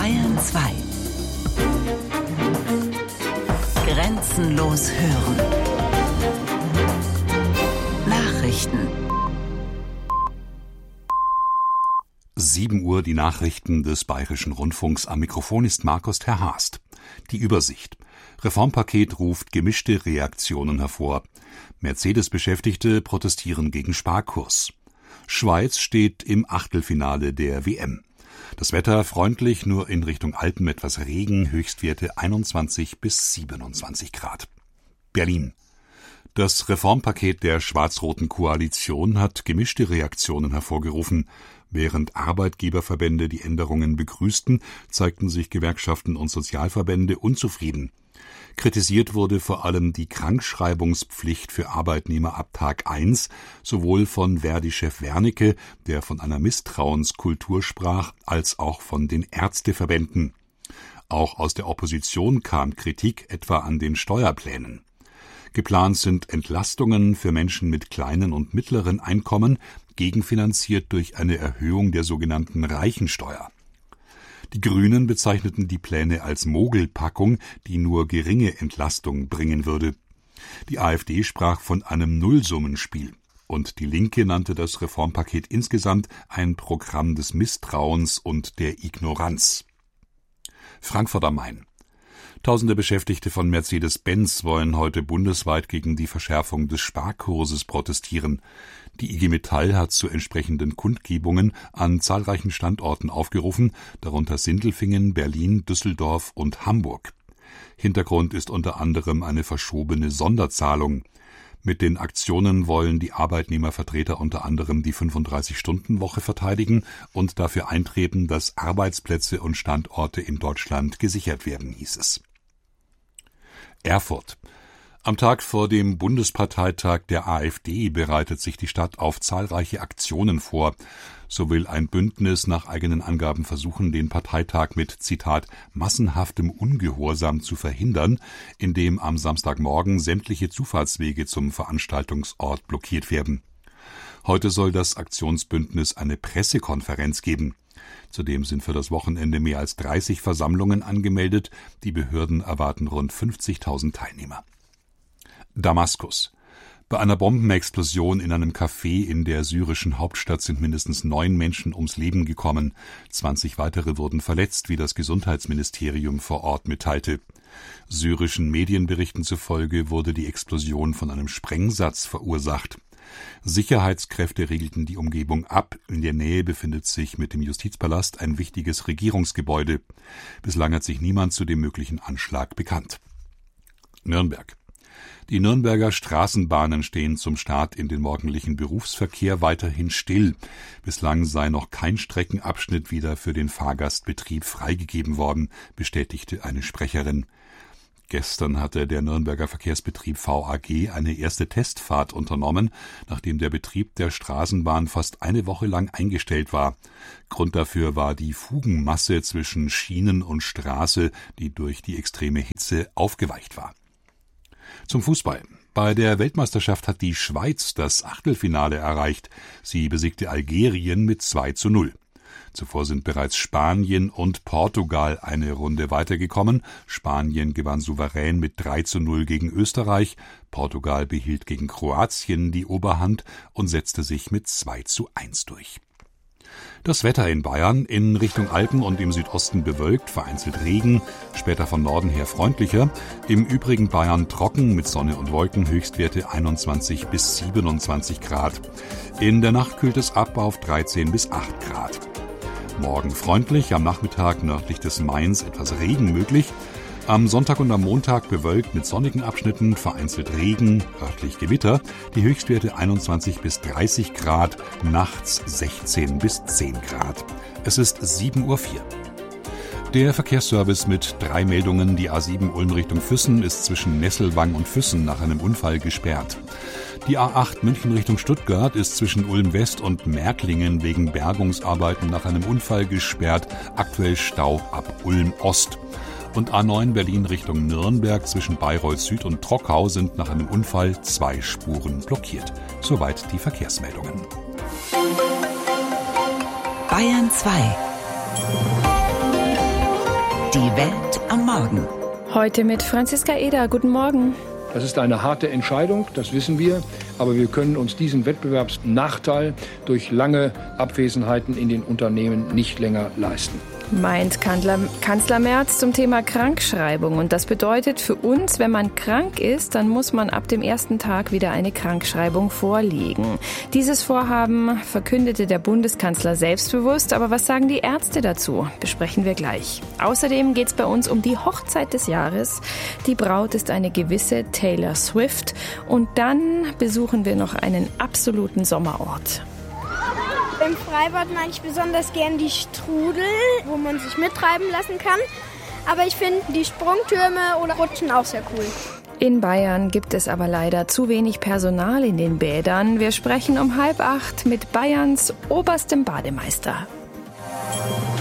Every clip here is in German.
Bayern 2. Grenzenlos hören. Nachrichten. 7 Uhr die Nachrichten des Bayerischen Rundfunks. Am Mikrofon ist Markus Terhast. Die Übersicht. Reformpaket ruft gemischte Reaktionen hervor. Mercedes-Beschäftigte protestieren gegen Sparkurs. Schweiz steht im Achtelfinale der WM. Das Wetter freundlich, nur in Richtung Alpen etwas Regen, Höchstwerte 21 bis 27 Grad. Berlin. Das Reformpaket der schwarz-roten Koalition hat gemischte Reaktionen hervorgerufen. Während Arbeitgeberverbände die Änderungen begrüßten, zeigten sich Gewerkschaften und Sozialverbände unzufrieden. Kritisiert wurde vor allem die Krankschreibungspflicht für Arbeitnehmer ab Tag 1, sowohl von Verdi-Chef Wernicke, der von einer Misstrauenskultur sprach, als auch von den Ärzteverbänden. Auch aus der Opposition kam Kritik, etwa an den Steuerplänen. Geplant sind Entlastungen für Menschen mit kleinen und mittleren Einkommen, gegenfinanziert durch eine Erhöhung der sogenannten Reichensteuer. Die Grünen bezeichneten die Pläne als Mogelpackung, die nur geringe Entlastung bringen würde. Die AfD sprach von einem Nullsummenspiel. Und die Linke nannte das Reformpaket insgesamt ein Programm des Misstrauens und der Ignoranz. Frankfurt am Main. Tausende Beschäftigte von Mercedes-Benz wollen heute bundesweit gegen die Verschärfung des Sparkurses protestieren. Die IG Metall hat zu entsprechenden Kundgebungen an zahlreichen Standorten aufgerufen, darunter Sindelfingen, Berlin, Düsseldorf und Hamburg. Hintergrund ist unter anderem eine verschobene Sonderzahlung. Mit den Aktionen wollen die Arbeitnehmervertreter unter anderem die 35-Stunden-Woche verteidigen und dafür eintreten, dass Arbeitsplätze und Standorte in Deutschland gesichert werden, hieß es. Erfurt. Am Tag vor dem Bundesparteitag der AfD bereitet sich die Stadt auf zahlreiche Aktionen vor. So will ein Bündnis nach eigenen Angaben versuchen, den Parteitag mit, Zitat, massenhaftem Ungehorsam zu verhindern, indem am Samstagmorgen sämtliche Zufahrtswege zum Veranstaltungsort blockiert werden. Heute soll das Aktionsbündnis eine Pressekonferenz geben. Zudem sind für das Wochenende mehr als 30 Versammlungen angemeldet. Die Behörden erwarten rund 50.000 Teilnehmer. Damaskus. Bei einer Bombenexplosion in einem Café in der syrischen Hauptstadt sind mindestens 9 Menschen ums Leben gekommen. 20 weitere wurden verletzt, wie das Gesundheitsministerium vor Ort mitteilte. Syrischen Medienberichten zufolge wurde die Explosion von einem Sprengsatz verursacht. Sicherheitskräfte riegelten die Umgebung ab. In der Nähe befindet sich mit dem Justizpalast ein wichtiges Regierungsgebäude. Bislang hat sich niemand zu dem möglichen Anschlag bekannt. Nürnberg. Die Nürnberger Straßenbahnen stehen zum Start in den morgendlichen Berufsverkehr weiterhin still. Bislang sei noch kein Streckenabschnitt wieder für den Fahrgastbetrieb freigegeben worden, bestätigte eine Sprecherin. Gestern hatte der Nürnberger Verkehrsbetrieb VAG eine erste Testfahrt unternommen, nachdem der Betrieb der Straßenbahn fast eine Woche lang eingestellt war. Grund dafür war die Fugenmasse zwischen Schienen und Straße, die durch die extreme Hitze aufgeweicht war. Zum Fußball. Bei der Weltmeisterschaft hat die Schweiz das Achtelfinale erreicht. Sie besiegte Algerien mit 2:0. Zuvor sind bereits Spanien und Portugal eine Runde weitergekommen. Spanien gewann souverän mit 3:0 gegen Österreich. Portugal behielt gegen Kroatien die Oberhand und setzte sich mit 2:1 durch. Das Wetter in Bayern: in Richtung Alpen und im Südosten bewölkt, vereinzelt Regen, später von Norden her freundlicher. Im übrigen Bayern trocken mit Sonne und Wolken, Höchstwerte 21 bis 27 Grad. In der Nacht kühlt es ab auf 13 bis 8 Grad. Morgen freundlich, am Nachmittag nördlich des Mains etwas Regen möglich. Am Sonntag und am Montag bewölkt mit sonnigen Abschnitten, vereinzelt Regen, örtlich Gewitter. Die Höchstwerte 21 bis 30 Grad, nachts 16 bis 10 Grad. Es ist 7:04 Uhr. Der Verkehrsservice mit 3 Meldungen. Die A7 Ulm Richtung Füssen ist zwischen Nesselwang und Füssen nach einem Unfall gesperrt. Die A8 München Richtung Stuttgart ist zwischen Ulm West und Märklingen wegen Bergungsarbeiten nach einem Unfall gesperrt. Aktuell Stau ab Ulm Ost. Und A9 Berlin Richtung Nürnberg zwischen Bayreuth Süd und Trockau sind nach einem Unfall 2 Spuren blockiert. Soweit die Verkehrsmeldungen. Bayern 2. Die Welt am Morgen. Heute mit Franziska Eder. Guten Morgen. Das ist eine harte Entscheidung, das wissen wir. Aber wir können uns diesen Wettbewerbsnachteil durch lange Abwesenheiten in den Unternehmen nicht länger leisten. Meint Kanzler Merz zum Thema Krankschreibung. Und das bedeutet für uns, wenn man krank ist, dann muss man ab dem ersten Tag wieder eine Krankschreibung vorlegen. Dieses Vorhaben verkündete der Bundeskanzler selbstbewusst. Aber was sagen die Ärzte dazu? Besprechen wir gleich. Außerdem geht es bei uns um die Hochzeit des Jahres. Die Braut ist eine gewisse Taylor Swift. Und dann besuchen wir noch einen absoluten Sommerort. Im Freibad mag ich besonders gern die Strudel, wo man sich mittreiben lassen kann. Aber ich finde die Sprungtürme oder Rutschen auch sehr cool. In Bayern gibt es aber leider zu wenig Personal in den Bädern. Wir sprechen um 7:30 mit Bayerns oberstem Bademeister.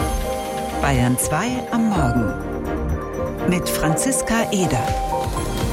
Bayern 2 am Morgen mit Franziska Eder.